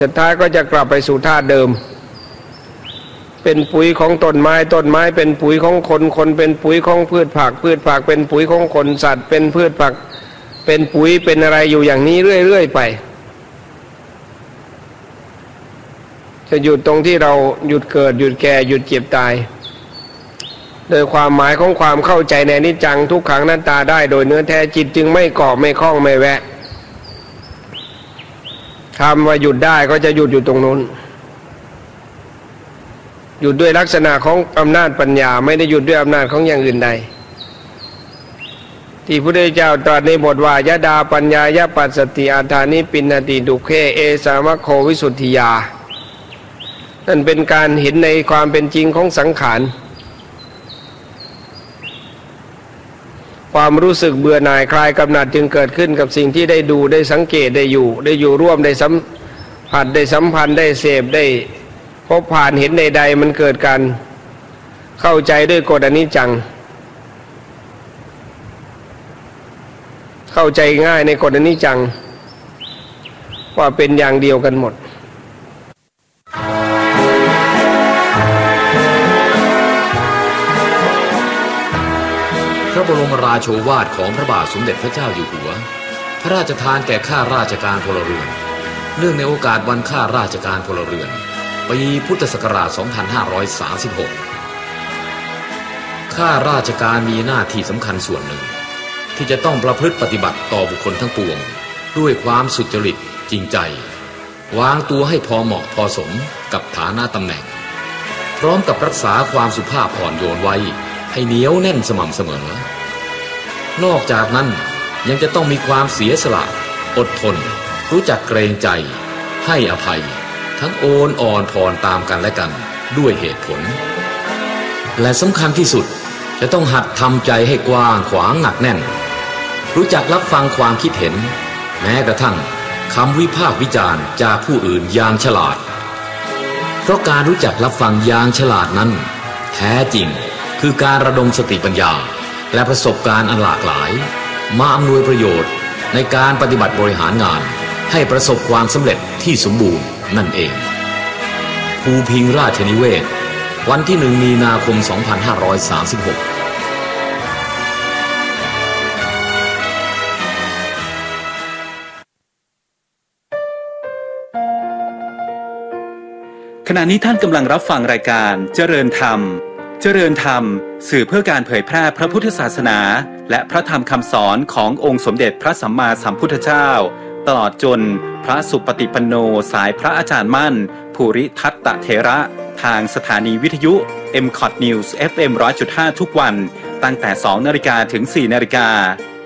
สุดท้ายก็จะกลับไปสู่ธาตุเดิมเป็นปุ๋ยของต้นไม้ต้นไม้เป็นปุ๋ยของคนคนเป็นปุ๋ยของพืชผักพืชผักเป็นปุ๋ยของคนสัตว์เป็นพืชผักเป็นปุ๋ยเป็นอะไรอยู่อย่างนี้เรื่อยๆไปจะหยุดตรงที่เราหยุดเกิดหยุดแก่หยุดเจ็บตายโดยความหมายของความเข้าใจในอนิจจังทุกขังอนัตตาได้โดยเนื้อแท้จิตจึงไม่เกาะไม่คล้องไม่แวะคำว่าหยุดได้ก็จะหยุดอยู่ตรงนู้นหยุดด้วยลักษณะของอำนาจปัญญาไม่ได้หยุดด้วยอำนาจของอย่างอื่นใดที่พระพุทธเจ้าตรัสในบทว่ายะดาปัญญายะปัสสติอาทานิปิณติดุเขเอสามะโควิสุทธิยานั่นเป็นการเห็นในความเป็นจริงของสังขารความรู้สึกเบื่อหน่ายคลายกำหนัดจึงเกิดขึ้นกับสิ่งที่ได้ดูได้สังเกตได้อยู่ร่วมได้สัมผัสได้สัมพันธ์ได้เสพได้พบผ่านเห็นใดๆมันเกิดการเข้าใจด้วยกฎอนิจจังเข้าใจง่ายในกฎอนิจจังว่าเป็นอย่างเดียวกันหมดพระบรมราโชวาทของพระบาทสมเด็จพระเจ้าอยู่หัวพระราชทานแก่ข้าราชการพลเรือนเนื่องในโอกาสวันข้าราชการพลเรือนปีพุทธศักราช 2536 ข้าราชการมีหน้าที่สำคัญส่วนหนึ่งที่จะต้องประพฤติปฏิบัติต่อบุคคลทั้งปวงด้วยความสุจริตจริงใจวางตัวให้พอเหมาะพอสมกับฐานะตำแหน่งพร้อมกับรักษาความสุภาพอ่อนโยนไว้ให้เหนียวแน่นสม่ำเสมอนอกจากนั้นยังจะต้องมีความเสียสละอดทนรู้จักเกรงใจให้อภัยทั้งโอนอ่อนผ่อนตามกันและกันด้วยเหตุผลและสำคัญที่สุดจะต้องหัดทำใจให้กว้างขวางหนักแน่นรู้จักรับฟังความคิดเห็นแม้กระทั่งคำวิพากษ์วิจารณ์จากผู้อื่นอย่างฉลาดเพราะการรู้จักรับฟังอย่างฉลาดนั้นแท้จริงคือการระดมสติปัญญาและประสบการณ์อันหลากหลายมาอำนวยประโยชน์ในการปฏิบัติบริหารงานให้ประสบความสำเร็จที่สมบูรณ์นั่นเองภูพิงราชนิเวศน์วันที่ 1 มีนาคม 2536 ขณะนี้ท่านกำลังรับฟังรายการเจริญธรรมเจริญธรรมสื่อเพื่อการเผยแพร่พระพุทธศาสนาและพระธรรมคำสอนขององค์สมเด็จพระสัมมาสัมพุทธเจ้าตลอดจนพระสุปฏิปันโนสายพระอาจารย์มั่นภูริทัตตเถระทางสถานีวิทยุ MCOT News FM 100.5 ทุกวันตั้งแต่ 2 นาฬิกาถึง 4 นาฬิกา